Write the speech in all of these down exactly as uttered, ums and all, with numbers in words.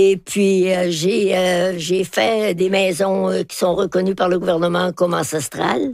Et puis, euh, j'ai, euh, j'ai fait des maisons euh, qui sont reconnues par le gouvernement comme ancestrales.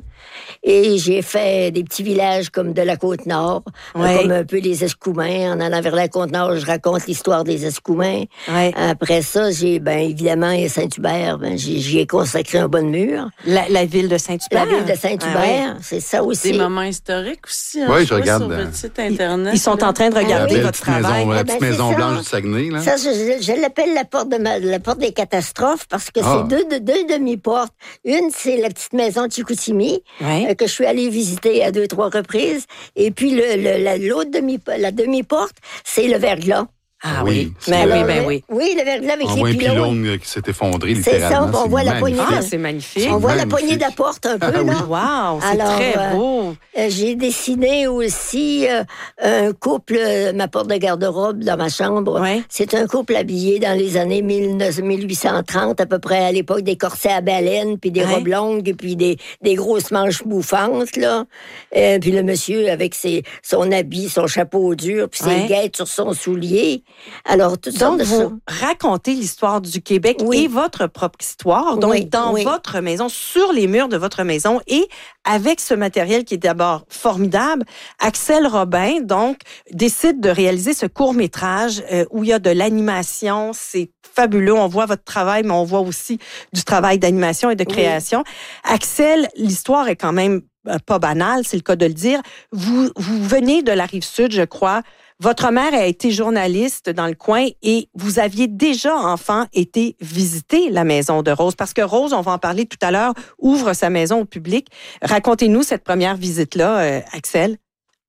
Et j'ai fait des petits villages comme de la Côte-Nord, Ouais. euh, comme un peu les Escoumins. En allant vers la Côte-Nord, je raconte l'histoire des Escoumins. Ouais. Après ça, j'ai, ben évidemment, Saint-Hubert, ben, j'y, j'y ai consacré un bon mur. La, la ville de Saint-Hubert. La ville de Saint-Hubert, Ah, c'est ça aussi. Des moments historiques aussi. Hein, Oui, je vois regarde, sur euh, votre site Internet. Ils sont là. en train de regarder Ah oui. La votre petite maison, travail. la Eh petite ben, maison c'est blanche ça. du Saguenay, là. Ça, je, je l'appelle la porte, de ma- la porte des catastrophes parce que Ah. c'est deux, deux, deux demi-portes. Une, c'est la petite maison de Chicoutimi, Ouais. euh, que je suis allée visiter à deux, trois reprises. Et puis, le, le, la, l'autre demi, la demi-porte, c'est le verglas. Ah Oui, oui. c'est Ben oui, Alors, ben le- oui. Oui, le verglas avec On les voit un pylônes. pylône euh, qui s'est effondré, C'est littéralement. ça, on voit la magnifique. poignée Ah, c'est magnifique. On voit la magnifique. poignée de la porte un peu, Ah oui. là. Wow, c'est Alors, très euh, beau. Euh, j'ai dessiné aussi euh, un couple, euh, ma porte de garde-robe dans ma chambre. Ouais. C'est un couple habillé dans les années mille huit cent trente, à peu près à l'époque des corsets à baleine, puis des Ouais. robes longues, puis des, des grosses manches bouffantes, là. Euh, puis le monsieur avec ses, son habit, son chapeau dur, puis Ouais. ses guêtres sur son soulier. Alors, toutes sortes Donc, de vous choses. racontez l'histoire du Québec Oui. et votre propre histoire. Donc, Oui, dans oui. votre maison, sur les murs de votre maison et avec ce matériel qui est d'abord formidable, Axel Robin, donc, décide de réaliser ce court-métrage euh, où il y a de l'animation. C'est fabuleux. On voit votre travail, mais on voit aussi du travail d'animation et de Oui. création. Axel, l'histoire est quand même euh, pas banale, c'est le cas de le dire. Vous, vous venez de la Rive-Sud, je crois. Votre mère a été journaliste dans le coin et vous aviez déjà, enfant, été visiter la maison de Rose. Parce que Rose, on va en parler tout à l'heure, ouvre sa maison au public. Racontez-nous cette première visite-là, euh, Axel.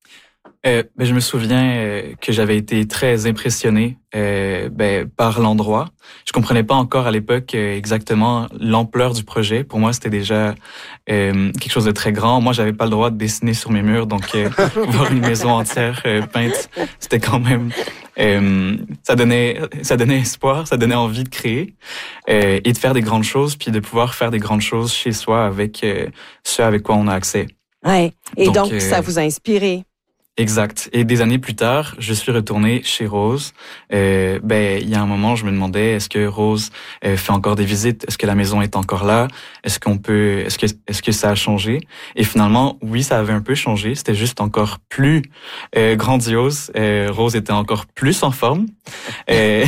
Euh, ben, je me souviens euh, que j'avais été très impressionné euh, ben, par l'endroit. Je comprenais pas encore à l'époque euh, exactement l'ampleur du projet. Pour moi, c'était déjà euh, quelque chose de très grand. Moi, j'avais pas le droit de dessiner sur mes murs, donc euh, voir une maison entière euh, peinte, c'était quand même euh, ça donnait ça donnait espoir, ça donnait envie de créer euh, et de faire des grandes choses, puis de pouvoir faire des grandes choses chez soi avec euh, ce avec quoi on a accès. Ouais. Et donc, Donc, euh, ça vous a inspiré. Exact. Et des années plus tard, je suis retourné chez Rose. Euh, ben, il y a un moment, je me demandais, est-ce que Rose euh, fait encore des visites? Est-ce que la maison est encore là? Est-ce qu'on peut, est-ce que, est-ce que ça a changé? Et finalement, oui, ça avait un peu changé. C'était juste encore plus euh, grandiose. Euh, Rose était encore plus en forme. Euh,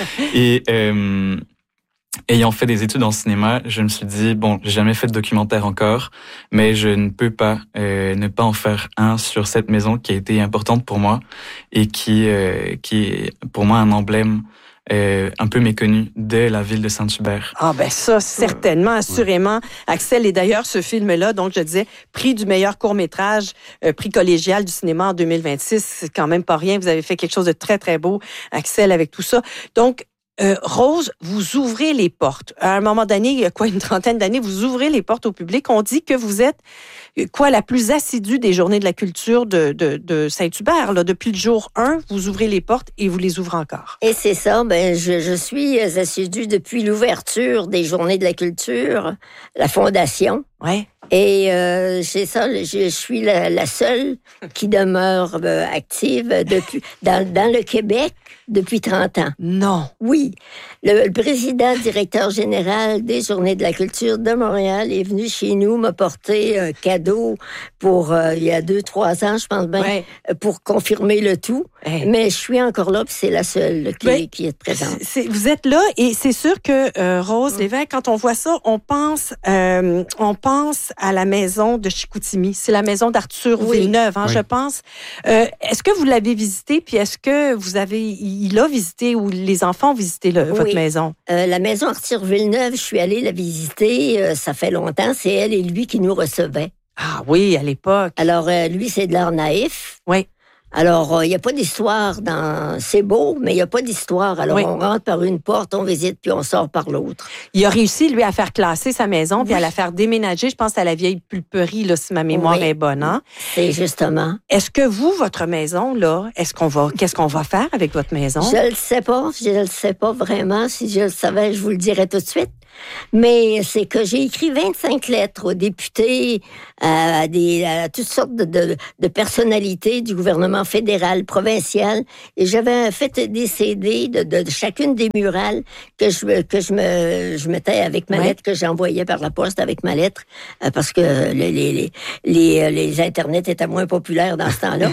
et euh, ayant fait des études en cinéma, je me suis dit, bon, j'ai jamais fait de documentaire encore, mais je ne peux pas euh, ne pas en faire un sur cette maison qui a été importante pour moi et qui, euh, qui est pour moi un emblème euh, un peu méconnu de la ville de Saint-Hubert. Ah ben ça, certainement, assurément. Axel, et d'ailleurs, ce film-là, donc je disais, prix du meilleur court-métrage, euh, prix collégial du cinéma en deux mille vingt-six, c'est quand même pas rien. Vous avez fait quelque chose de très, très beau, Axel, avec tout ça. Donc, Euh, Rose, vous ouvrez les portes. À un moment donné, il y a quoi, une trentaine d'années, vous ouvrez les portes au public. On dit que vous êtes, quoi, la plus assidue des Journées de la culture de, de, de Saint-Hubert. Là. Depuis le jour un, vous ouvrez les portes et vous les ouvrez encore. Et c'est ça, ben, je, je suis assidue depuis l'ouverture des Journées de la culture, la Fondation. Ouais. Et euh, c'est ça, je, je suis la, la seule qui demeure euh, active depuis dans, dans le Québec depuis trente ans. Non. Oui, le, le président directeur général des Journées de la culture de Montréal est venu chez nous m'apporter un cadeau pour euh, il y a deux, trois ans, je pense bien, Ouais. pour confirmer le tout. Hey. Mais je suis encore là, puis c'est la seule là, qui, Ben, qui est présente. C'est- vous êtes là et c'est sûr que euh, Rose Lévesque, quand on voit ça, on pense, euh, on pense à la maison de Chicoutimi. C'est la maison d'Arthur Oui. Villeneuve, hein, Oui. je pense. Euh, est-ce que vous l'avez visité, puis est-ce que vous avez, il a visité ou les enfants ont visité le- votre Oui. maison? Euh, la maison Arthur Villeneuve, je suis allée la visiter, euh, ça fait longtemps, c'est elle et lui qui nous recevaient. Ah oui, à l'époque. Alors, euh, lui, c'est de l'art naïf. Oui. Alors, il n'y a pas d'histoire dans... C'est beau, mais il n'y a pas d'histoire. Alors, Oui. on rentre par une porte, on visite, puis on sort par l'autre. Il a réussi, lui, à faire classer sa maison, puis Oui. à la faire déménager, je pense, à la vieille pulperie, là, si ma mémoire Oui. est bonne. Hein? C'est justement... Est-ce que vous, votre maison, là, est-ce qu'on va, qu'est-ce qu'on va faire avec votre maison? Je le sais pas, je le sais pas vraiment. Si je le savais, je vous le dirais tout de suite. Mais c'est que j'ai écrit vingt-cinq lettres aux députés, à, des, à toutes sortes de, de, de personnalités du gouvernement fédéral, provincial, et j'avais fait des C D de, de, de chacune des murales que je, que je me je mettais avec ma ouais. lettre, que j'envoyais par la poste avec ma lettre, parce que les, les, les, les, les Internets étaient moins populaires dans ce temps-là.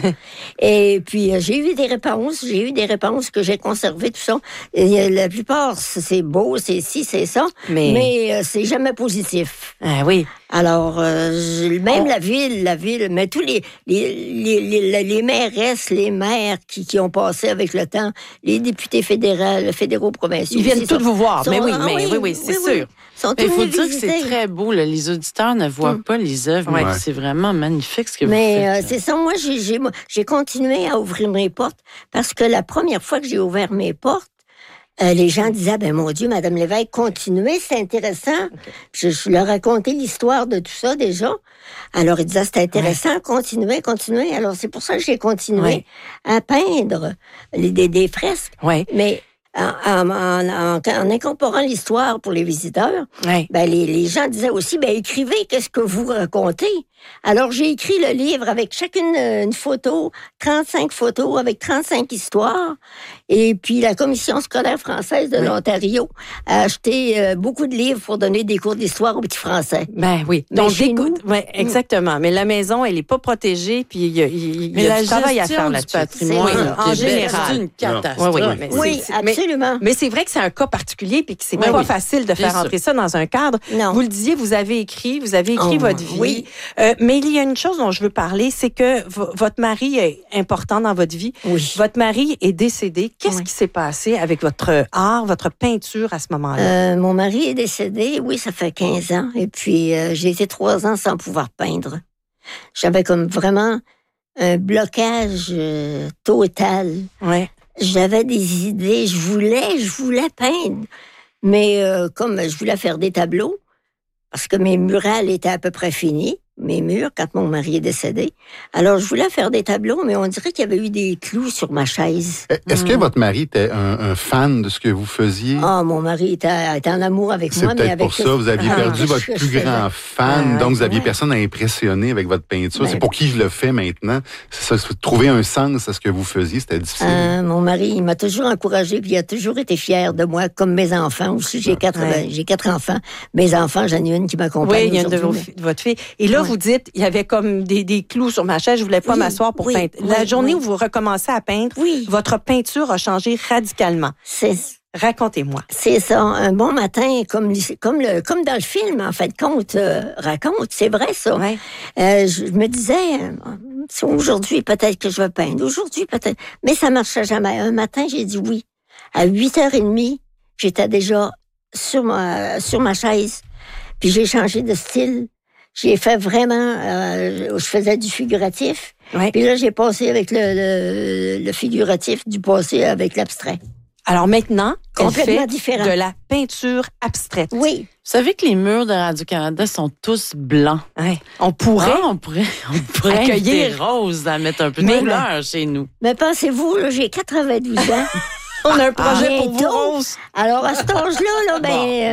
Et puis, j'ai eu des réponses, j'ai eu des réponses que j'ai conservées, tout ça. Et la plupart, c'est beau, c'est ci, c'est ça, mais, mais euh, c'est jamais positif. Ah oui. Alors, euh, même oh. la ville, la ville, mais tous les les, les, les, les mairesses, les maires qui, qui ont passé avec le temps, les députés fédéraux, fédéraux, provinciaux. Ils viennent tous vous voir, sont, mais oui, ah, mais, oui, oui, oui, c'est oui, sûr. Oui. Il faut dire que c'est très beau. Là. Les auditeurs ne voient mm. pas les œuvres, mais ouais. c'est vraiment magnifique ce que mais, vous faites. Mais euh, c'est ça, moi, j'ai, j'ai, j'ai continué à ouvrir mes portes parce que la première fois que j'ai ouvert mes portes, Euh, les gens disaient, ben mon Dieu, Madame Lévesque, continuez, c'est intéressant. Okay. Je, je leur racontais l'histoire de tout ça déjà. Alors, ils disaient, c'est intéressant, ouais. continuez, continuez. Alors, c'est pour ça que j'ai continué ouais. à peindre les, des, des fresques. Ouais. Mais en, en, en, en incorporant l'histoire pour les visiteurs, ouais. ben les, les gens disaient aussi, ben écrivez, qu'est-ce que vous racontez? Alors, j'ai écrit le livre avec chacune une photo, trente-cinq photos avec trente-cinq histoires. Et puis, la Commission scolaire française de oui. l'Ontario a acheté euh, beaucoup de livres pour donner des cours d'histoire aux petits Français. Ben oui. Ben, Donc, chez écoute, nous, ouais, exactement. Mais la maison, elle n'est pas protégée, puis il y a, il, mais y a la du travail à faire là-dessus. Patrimoine, en général. C'est une catastrophe. Oui, oui, mais oui c'est, absolument. Mais, mais c'est vrai que c'est un cas particulier, puis que c'est oui, pas oui. facile de faire Bien entrer sûr. ça dans un cadre. Non. Vous le disiez, vous avez écrit, vous avez écrit oh, votre vie. Oui. Euh, mais il y a une chose dont je veux parler, c'est que v- votre mari est important dans votre vie. Oui. Votre mari est décédé. Qu'est-ce oui. qui s'est passé avec votre art, votre peinture à ce moment-là? Euh, mon mari est décédé, oui, ça fait quinze ans. Et puis, euh, j'ai été trois ans sans pouvoir peindre. J'avais comme vraiment un blocage euh, total. Ouais. J'avais des idées, je voulais, je voulais peindre. Mais euh, comme je voulais faire des tableaux, parce que mes murales étaient à peu près finis, mes murs, quand mon mari est décédé. Alors, je voulais faire des tableaux, mais on dirait qu'il y avait eu des clous sur ma chaise. Est-ce mmh. que votre mari était un, un fan de ce que vous faisiez? Ah, oh, mon mari était, était en amour avec C'est moi, mais avec... C'est peut-être avec... pour ça, vous aviez ah, perdu votre plus grand fan, ah, donc vous aviez ouais. personne à impressionner avec votre peinture. Ben, c'est pour qui je le fais maintenant. C'est ça, trouver un sens à ce que vous faisiez, c'était difficile. Euh, mon mari, il m'a toujours encouragé, puis il a toujours été fier de moi, comme mes enfants aussi. J'ai, ah, quatre, ouais. ben, j'ai quatre enfants. Mes enfants, j'en ai une qui m'accompagne. Oui, il y a une de, vos, mais... de votre fille. Et là, ouais. vous dites, il y avait comme des, des clous sur ma chaise, je voulais pas oui, m'asseoir pour oui, peindre. Oui, La journée oui. où vous recommencez à peindre, oui. votre peinture a changé radicalement. C'est... Racontez-moi. C'est ça, un bon matin, comme, comme, le, comme dans le film, en fait, compte, euh, raconte, c'est vrai ça. Ouais. Euh, je me disais, euh, aujourd'hui peut-être que je vais peindre, aujourd'hui peut-être, mais ça marchait jamais. Un matin, j'ai dit oui. À huit heures trente, j'étais déjà sur ma, sur ma chaise, puis j'ai changé de style. J'ai fait vraiment, euh, je faisais du figuratif. Ouais. Puis là, j'ai passé avec le, le, le figuratif, du passé avec l'abstrait. Alors maintenant, complètement fait différent. De la peinture abstraite. Oui. Vous savez que les murs de Radio-Canada sont tous blancs. Ouais. On pourrait, ah, on pourrait, on pourrait accueillir Rose à mettre un peu de mais couleur là, chez nous. Mais pensez-vous, là, j'ai quatre-vingt-douze ans. On a un projet ah, pour vous, Rose. Alors, à cet âge-là, là, ben,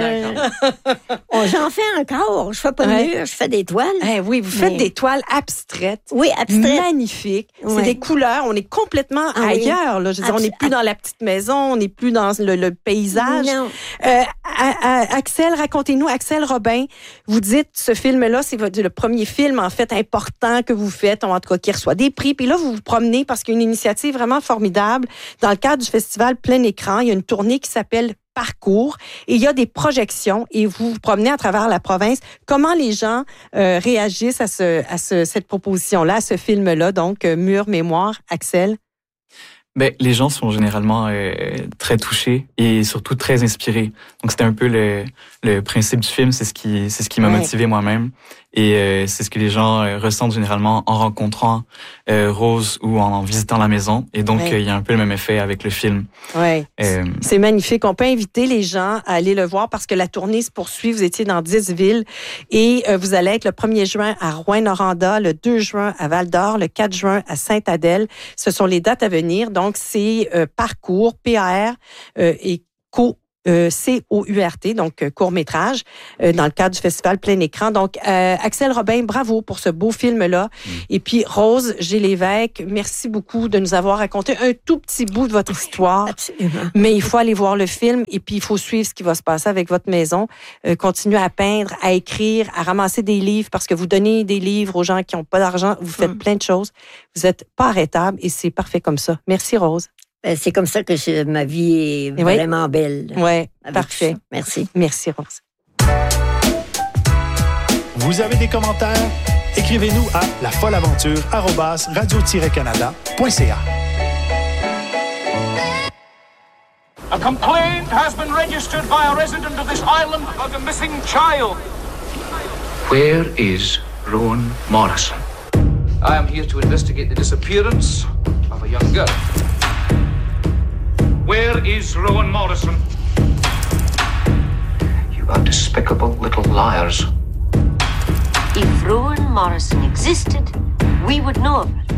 bon, euh, on, j'en fais encore. Je fais pas de ouais. mur, je fais des toiles. Eh oui, vous faites mais... des toiles abstraites. Oui, abstraites. Magnifiques. Ouais. C'est des couleurs. On est complètement ah, ailleurs. Oui. Là. Je veux dire, on n'est plus dans la petite maison, on n'est plus dans le, le paysage. Non. Euh, à, à, Axel, racontez-nous, Axel Robin, vous dites, ce film-là, c'est votre, le premier film, en fait, important que vous faites, en tout cas, qui reçoit des prix. Puis là, vous vous promenez parce qu'il y a une initiative vraiment formidable. Dans le cadre du festival Plein Écran, il y a une tournée qui s'appelle Parcours et il y a des projections et vous vous promenez à travers la province. Comment les gens euh, réagissent à, ce, à ce, cette proposition-là, à ce film-là, donc euh, Mur, Mémoire, Axel? Ben, les gens sont généralement euh, très touchés et surtout très inspirés. Donc c'était un peu le, le principe du film, c'est ce qui, c'est ce qui m'a ouais. motivé moi-même. Et euh, c'est ce que les gens euh, ressentent généralement en rencontrant euh, Rose ou en, en visitant la maison. Et donc, il ouais. euh, y a un peu le même effet avec le film. Oui, euh, c'est magnifique. On peut inviter les gens à aller le voir parce que la tournée se poursuit. Vous étiez dans dix villes et euh, vous allez être le premier juin à Rouyn-Noranda, le deux juin à Val-d'Or, le quatre juin à Sainte-Adèle. Ce sont les dates à venir. Donc, c'est euh, Parcours, P A R euh, et Co euh, C O U R T, donc euh, court-métrage, euh, dans le cadre du festival Plein Écran. Donc, euh, Axel Robin, bravo pour ce beau film-là. Mm. Et puis, Rose G. Lévesque, merci beaucoup de nous avoir raconté un tout petit bout de votre histoire. Absolument. Mais il faut aller voir le film et puis il faut suivre ce qui va se passer avec votre maison. Euh, continuer à peindre, à écrire, à ramasser des livres parce que vous donnez des livres aux gens qui n'ont pas d'argent. Vous faites mm. plein de choses. Vous n'êtes pas arrêtable et c'est parfait comme ça. Merci, Rose. Ben, c'est comme ça que je, ma vie est oui. vraiment belle. Oui, parfait. Merci. Merci, Rose. Vous avez des commentaires? Écrivez-nous à lafolleaventure arobase radio tiret canada point c a. A complaint has been registered by a resident of this island of a missing child. Where is Rowan Morrison? I am here to investigate the disappearance of a young girl. Where is Rowan Morrison? You are despicable little liars. If Rowan Morrison existed, we would know of it.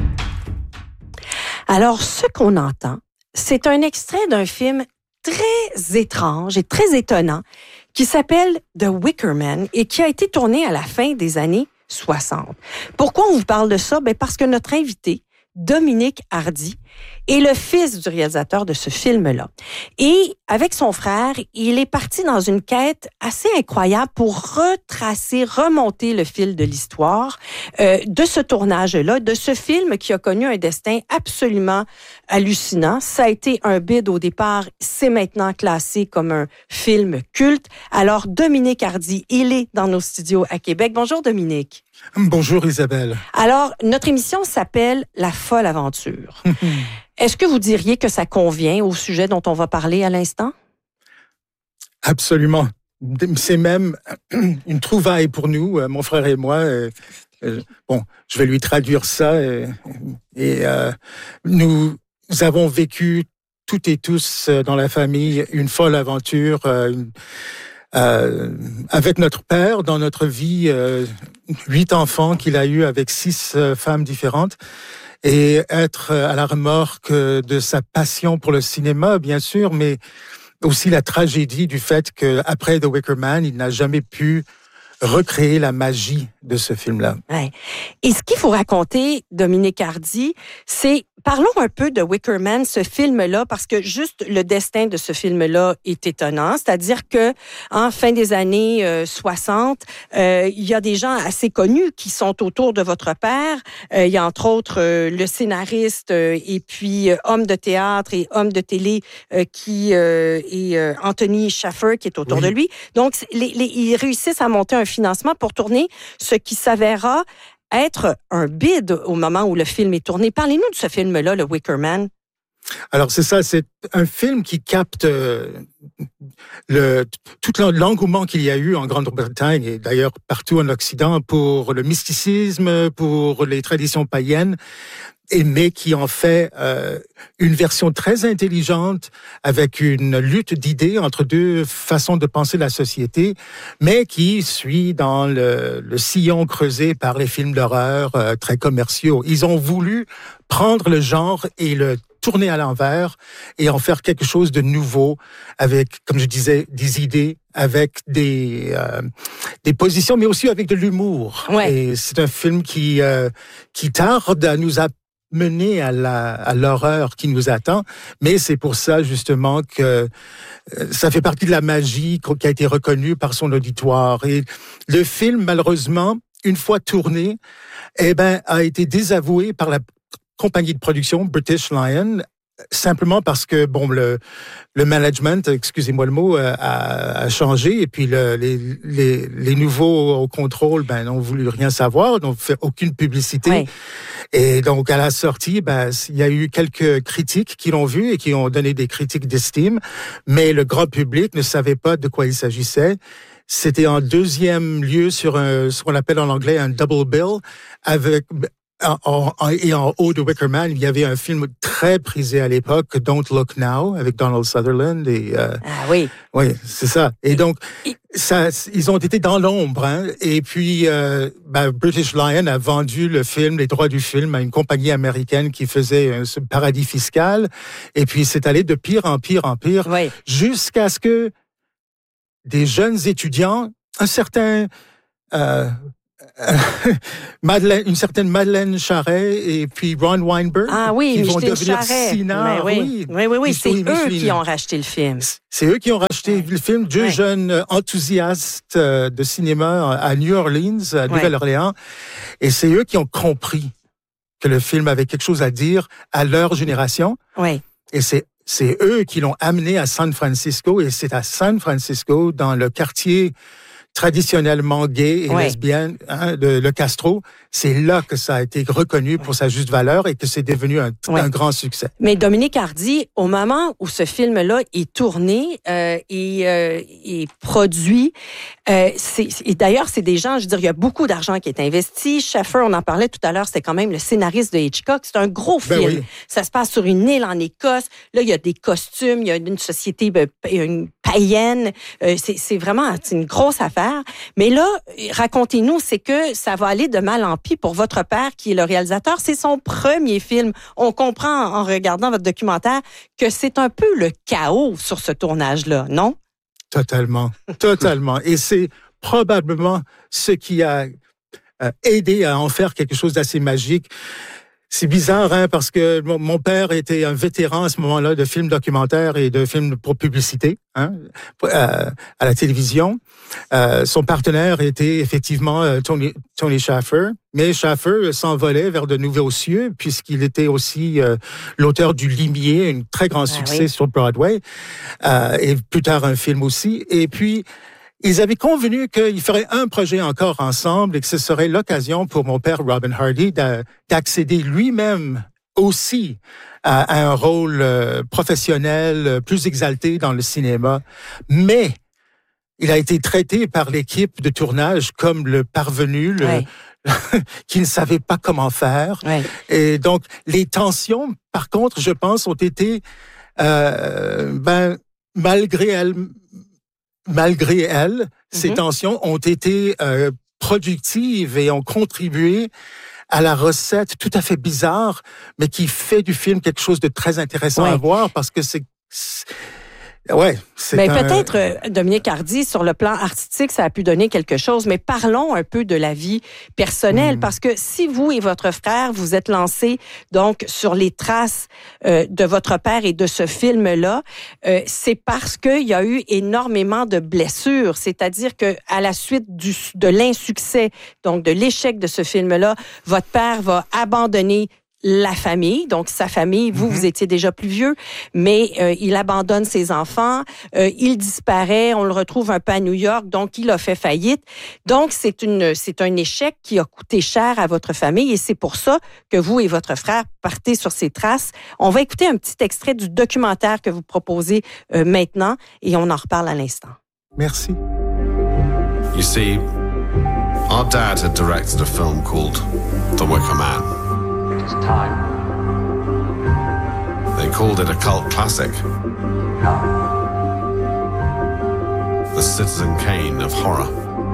Alors, ce qu'on entend, c'est un extrait d'un film très étrange et très étonnant qui s'appelle The Wicker Man et qui a été tourné à la fin des années soixante. Pourquoi on vous parle de ça? Ben parce que notre invité, Dominique Hardy, est le fils du réalisateur de ce film-là. Et avec son frère, il est parti dans une quête assez incroyable pour retracer, remonter le fil de l'histoire euh, de ce tournage-là, de ce film qui a connu un destin absolument hallucinant. Ça a été un bid au départ, c'est maintenant classé comme un film culte. Alors, Dominique Hardy, il est dans nos studios à Québec. Bonjour, Dominique. Bonjour, Isabelle. Alors, notre émission s'appelle La folle aventure. Est-ce que vous diriez que ça convient au sujet dont on va parler à l'instant? Absolument. C'est même une trouvaille pour nous, mon frère et moi. Bon, je vais lui traduire ça. Et, et euh, nous avons vécu toutes et tous dans la famille une folle aventure une, euh, avec notre père dans notre vie. Euh, huit enfants qu'il a eu avec six femmes différentes. Et être à la remorque de sa passion pour le cinéma, bien sûr, mais aussi la tragédie du fait qu'après The Wicker Man, il n'a jamais pu recréer la magie de ce film-là. Ouais. Et ce qu'il faut raconter, Dominique Hardy, c'est parlons un peu de Wicker Man, ce film-là, parce que juste le destin de ce film-là est étonnant. C'est-à-dire que en fin des années euh, soixante, euh, il y a des gens assez connus qui sont autour de votre père. Euh, il y a entre autres euh, le scénariste euh, et puis euh, homme de théâtre et homme de télé euh, qui euh, est euh, Anthony Shaffer qui est autour oui. de lui. Donc, les, les, ils réussissent à monter un financement pour tourner ce qui s'avérera être un bid au moment où le film est tourné. Parlez-nous de ce film-là, le Wicker Man. Alors, c'est ça, c'est un film qui capte euh, le, tout l'engouement qu'il y a eu en Grande-Bretagne et d'ailleurs partout en Occident pour le mysticisme, pour les traditions païennes, et mais qui en fait euh, une version très intelligente avec une lutte d'idées entre deux façons de penser la société, mais qui suit dans le, le sillon creusé par les films d'horreur euh, très commerciaux. Ils ont voulu prendre le genre et le tourner à l'envers et en faire quelque chose de nouveau avec, comme je disais, des idées, avec des euh, des positions, mais aussi avec de l'humour. Ouais. Et c'est un film qui euh, qui tarde à nous apprendre mener à la à l'horreur qui nous attend, mais c'est pour ça justement que euh, ça fait partie de la magie qui a été reconnue par son auditoire. Et le film, malheureusement, une fois tourné, eh ben a été désavoué par la compagnie de production British Lion, simplement parce que bon le le management, excusez-moi le mot, a, a changé et puis le, les les les nouveaux au contrôle ben n'ont voulu rien savoir, n'ont fait aucune publicité. Oui. Et donc à la sortie, ben il y a eu quelques critiques qui l'ont vu et qui ont donné des critiques d'estime, mais le grand public ne savait pas de quoi il s'agissait. C'était en deuxième lieu sur un, ce qu'on appelle en anglais un double bill avec en, en, et en haut de Wicker Man, il y avait un film très prisé à l'époque, Don't Look Now, avec Donald Sutherland. Et, euh, ah oui. Oui, c'est ça. Et donc, ça, ils ont été dans l'ombre. Hein, et puis, euh, ben, British Lion a vendu le film, les droits du film, à une compagnie américaine qui faisait un ce paradis fiscal. Et puis, c'est allé de pire en pire en pire, oui. jusqu'à ce que des jeunes étudiants, un certain... Euh, Madeleine, une certaine Madeleine Charret et puis Ron Weinberg. Ah oui, qui vont devenir Charret. Sinard. Oui, oui, oui, oui, oui. c'est eux Micheline. qui ont racheté le film. C'est eux qui ont racheté ouais. le film. Deux ouais. jeunes enthousiastes de cinéma à New Orleans, à Nouvelle-Orléans. Ouais. Et c'est eux qui ont compris que le film avait quelque chose à dire à leur génération. Oui. Et c'est C'est eux qui l'ont amené à San Francisco. Et c'est à San Francisco, dans le quartier traditionnellement gay et ouais. lesbienne, hein, de Le Castro, c'est là que ça a été reconnu pour sa juste valeur et que c'est devenu un, ouais. un grand succès. Mais Dominique Hardy, au moment où ce film-là est tourné euh, et, euh, et produit, euh, c'est, et d'ailleurs, c'est des gens, je veux dire, il y a beaucoup d'argent qui est investi. Shaffer, on en parlait tout à l'heure, c'était quand même le scénariste de Hitchcock. C'est un gros film. Ben oui. Ça se passe sur une île en Écosse. Là, il y a des costumes, il y a une société une païenne. Euh, c'est, c'est vraiment c'est une grosse affaire. Mais là, racontez-nous, c'est que ça va aller de mal en pis pour votre père, qui est le réalisateur. C'est son premier film. On comprend en regardant votre documentaire que c'est un peu le chaos sur ce tournage-là, non? Totalement, totalement. Et c'est probablement ce qui a aidé à en faire quelque chose d'assez magique. C'est bizarre, hein, parce que mon père était un vétéran à ce moment-là de films documentaires et de films pour publicité, hein, euh, à la télévision. Euh, son partenaire était effectivement euh, Tony, Tony Shaffer, mais Shaffer s'envolait vers de nouveaux cieux puisqu'il était aussi euh, l'auteur du Limier, un très grand succès ah oui. sur Broadway, euh, et plus tard un film aussi. Et puis ils avaient convenu qu'ils feraient un projet encore ensemble et que ce serait l'occasion pour mon père Robin Hardy d'accéder lui-même aussi à un rôle professionnel plus exalté dans le cinéma. Mais il a été traité par l'équipe de tournage comme le parvenu, le, ouais. qui ne savait pas comment faire. Ouais. Et donc, les tensions, par contre, je pense, ont été, euh, ben, malgré elle, Malgré elles, ces mm-hmm. tensions ont été euh, productives et ont contribué à la recette tout à fait bizarre, mais qui fait du film quelque chose de très intéressant ouais. à voir parce que c'est... c'est ouais, c'est mais un... peut-être, euh, Dominique Hardy, sur le plan artistique, ça a pu donner quelque chose, mais parlons un peu de la vie personnelle, mmh. parce que si vous et votre frère, vous êtes lancés donc sur les traces euh, de votre père et de ce film-là, euh, c'est parce qu'il y a eu énormément de blessures, c'est-à-dire que à la suite du, de l'insuccès, donc de l'échec de ce film-là, votre père va abandonner la famille, donc sa famille, vous, mm-hmm. vous étiez déjà plus vieux, mais euh, il abandonne ses enfants, euh, il disparaît, on le retrouve un peu à New York, donc il a fait faillite. Donc, c'est une, c'est un échec qui a coûté cher à votre famille et c'est pour ça que vous et votre frère partez sur ces traces. On va écouter un petit extrait du documentaire que vous proposez euh, maintenant et on en reparle à l'instant. Merci. You see, our dad had directed a film called The Wicker Man. It is time. They called it a cult classic. No. The Citizen Kane of horror.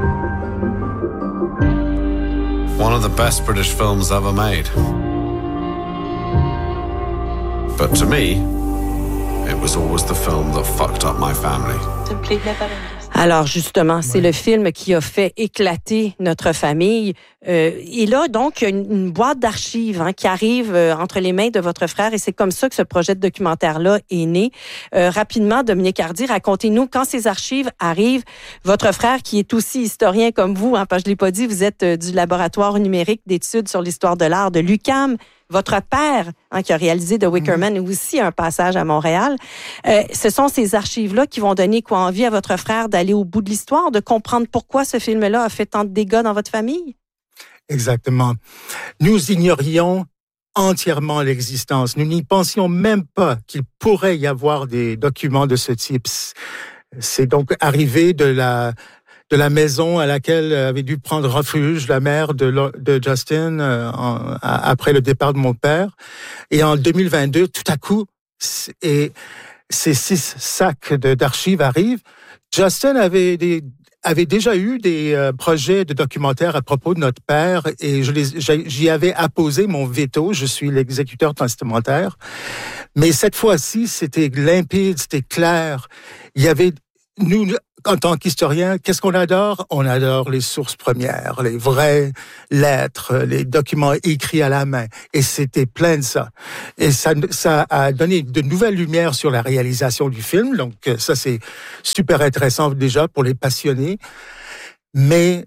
One of the best British films ever made. But to me, it was always the film that fucked up my family. Alors justement, c'est ouais. le film qui a fait éclater notre famille. Euh, et là, donc, il y a une, une boîte d'archives hein, qui arrive euh, entre les mains de votre frère et c'est comme ça que ce projet de documentaire-là est né. Euh, rapidement, Dominique Hardy, racontez-nous, quand ces archives arrivent, votre frère, qui est aussi historien comme vous, hein, parce que je ne l'ai pas dit, vous êtes euh, du laboratoire numérique d'études sur l'histoire de l'art de l'U Q A M. Votre père, hein, qui a réalisé The Wicker Man, mmh. aussi un passage à Montréal. Euh, ce sont ces archives-là qui vont donner quoi envie à votre frère d'aller au bout de l'histoire, de comprendre pourquoi ce film-là a fait tant de dégâts dans votre famille? Exactement. Nous ignorions entièrement l'existence. Nous n'y pensions même pas qu'il pourrait y avoir des documents de ce type. C'est donc arrivé de la... de la maison à laquelle avait dû prendre refuge la mère de, de Justin euh, en, à, après le départ de mon père. Et en deux mille vingt-deux, tout à coup, et ces six sacs de, d'archives arrivent. Justin avait des avait déjà eu des euh, projets de documentaires à propos de notre père et je les, j'y avais apposé mon veto. Je suis l'exécuteur testamentaire. Mais cette fois-ci, c'était limpide, c'était clair. Il y avait, nous, en tant qu'historiens, qu'est-ce qu'on adore? On adore les sources premières, les vraies lettres, les documents écrits à la main. Et c'était plein de ça. Et ça, ça a donné de nouvelles lumières sur la réalisation du film. Donc, ça, c'est super intéressant déjà pour les passionnés. Mais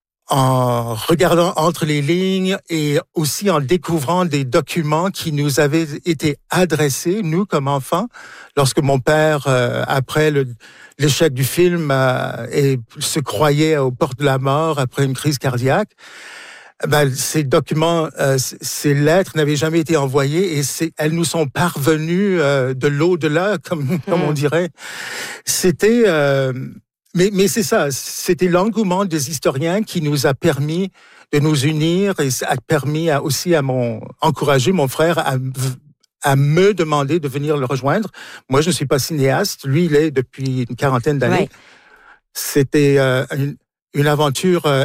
en regardant entre les lignes et aussi en découvrant des documents qui nous avaient été adressés, nous, comme enfants, lorsque mon père, euh, après le, l'échec du film, euh, et se croyait aux portes de la mort après une crise cardiaque, ben, ces documents, euh, ces lettres n'avaient jamais été envoyées et c'est, elles nous sont parvenues euh, de l'au-delà, comme, mmh. comme on dirait. C'était... Euh, Mais, mais c'est ça, c'était l'engouement des historiens qui nous a permis de nous unir et a permis à, aussi à mon, encourager mon frère à, à me demander de venir le rejoindre. Moi, je ne suis pas cinéaste, lui, il est depuis une quarantaine d'années. Ouais. C'était euh, une, une aventure euh,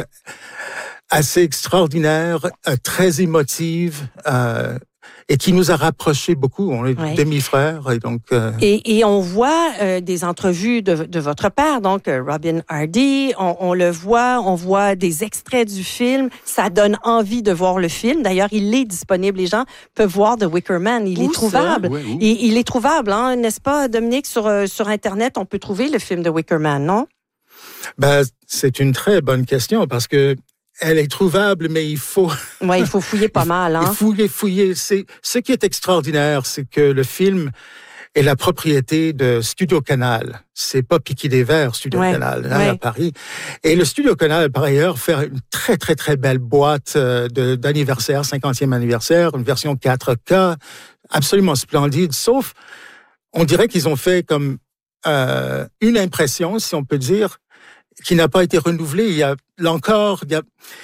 assez extraordinaire, euh, très émotive, euh, et qui nous a rapprochés beaucoup. On est ouais. demi-frères. Et, donc, euh... et, et on voit euh, des entrevues de, de votre père, donc euh, Robin Hardy. On, on le voit, on voit des extraits du film. Ça donne envie de voir le film. D'ailleurs, il est disponible. Les gens peuvent voir The Wicker Man. Il où est trouvable. Ouais, il, il est trouvable, hein, n'est-ce pas, Dominique? Sur, euh, sur Internet, on peut trouver le film The Wicker Man, non? Ben, c'est une très bonne question parce que elle est trouvable, mais il faut... Oui, il faut fouiller pas mal. Hein? Il faut fouiller, fouiller. C'est, ce qui est extraordinaire, c'est que le film est la propriété de Studio Canal. C'est pas Piquet des Verts, Studio ouais, Canal, hein, ouais. à Paris. Et le Studio Canal, par ailleurs, fait une très, très, très belle boîte de, d'anniversaire, cinquantième anniversaire, une version quatre K, absolument splendide, sauf, on dirait qu'ils ont fait comme euh, une impression, si on peut dire, qui n'a pas été renouvelée. Il y a là encore, il y a,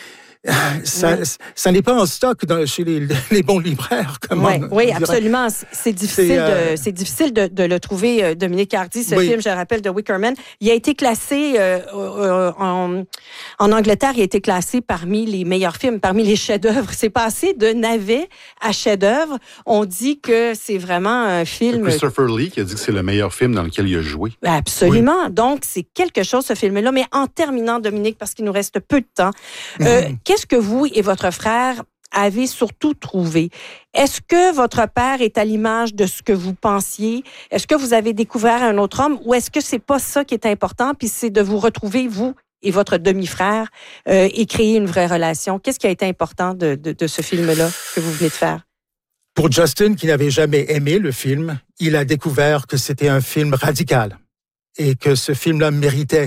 ça, oui. ça n'est pas en stock dans, chez les, les bons libraires. Comme ouais, on, oui, on absolument. C'est difficile, c'est, euh... de, c'est difficile de, de le trouver, Dominique Hardy, ce oui. film, je rappelle, de Wicker Man. Il a été classé euh, euh, en, en Angleterre, il a été classé parmi les meilleurs films, parmi les chefs-d'œuvre. C'est passé de navet à chef-d'œuvre. On dit que c'est vraiment un film... C'est Christopher Lee qui a dit que c'est le meilleur film dans lequel il a joué. Absolument. Oui. Donc, c'est quelque chose, ce film-là. Mais en terminant, Dominique, parce qu'il nous reste peu de temps, euh, mmh. qu'est-ce que vous et votre frère avez surtout trouvé? Est-ce que votre père est à l'image de ce que vous pensiez? Est-ce que vous avez découvert un autre homme? Ou est-ce que c'est pas ça qui est important, puis c'est de vous retrouver, vous et votre demi-frère, euh, et créer une vraie relation? Qu'est-ce qui a été important de, de, de ce film-là que vous venez de faire? Pour Justin, qui n'avait jamais aimé le film, il a découvert que c'était un film radical et que ce film-là méritait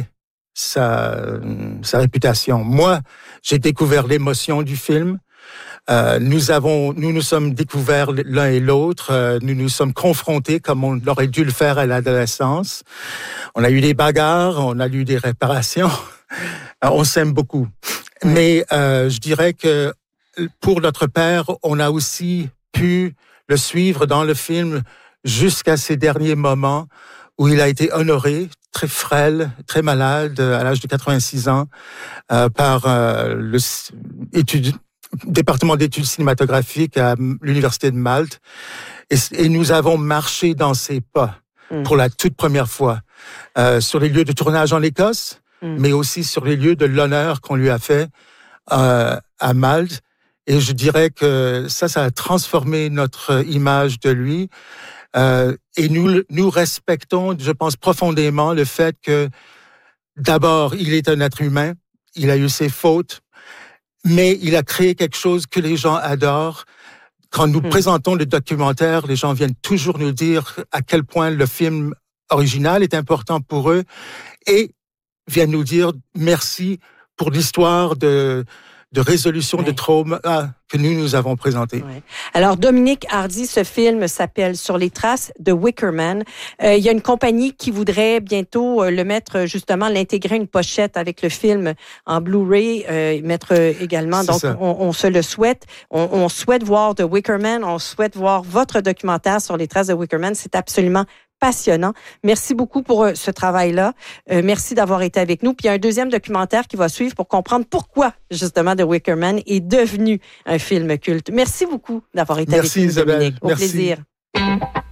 sa, sa réputation. Moi, j'ai découvert l'émotion du film. Euh, nous avons, nous nous sommes découverts l'un et l'autre. Euh, nous nous sommes confrontés comme on aurait dû le faire à l'adolescence. On a eu des bagarres, on a eu des réparations. On s'aime beaucoup. Mais euh, je dirais que pour notre père, on a aussi pu le suivre dans le film jusqu'à ces derniers moments où il a été honoré, très frêle, très malade, à l'âge de quatre-vingt-six ans, euh, par euh, le étude, département d'études cinématographiques à l'Université de Malte. Et, et nous avons marché dans ses pas mmh. pour la toute première fois, euh, sur les lieux de tournage en Écosse, mmh. mais aussi sur les lieux de l'honneur qu'on lui a fait euh, à Malte. Et je dirais que ça, ça a transformé notre image de lui. Euh, et nous, nous respectons, je pense profondément, le fait que, d'abord, il est un être humain, il a eu ses fautes, mais il a créé quelque chose que les gens adorent. Quand nous mmh. présentons le documentaire, les gens viennent toujours nous dire à quel point le film original est important pour eux et viennent nous dire merci pour l'histoire de de résolution ouais. de trauma que nous, nous avons présenté. Ouais. Alors, Dominique Hardy, ce film s'appelle Sur les traces de Wicker Man. Euh, il y a une compagnie qui voudrait bientôt euh, le mettre, justement, l'intégrer une pochette avec le film en Blu-ray, euh, mettre également. C'est donc, on, on se le souhaite. On, on souhaite voir The Wicker Man. On souhaite voir votre documentaire sur les traces de Wicker Man. C'est absolument passionnant. Merci beaucoup pour euh, ce travail-là. Euh, merci d'avoir été avec nous. Puis il y a un deuxième documentaire qui va suivre pour comprendre pourquoi, justement, The Wicker Man est devenu un film culte. Merci beaucoup d'avoir été merci, avec nous, Isabelle. Dominique. Au merci. plaisir.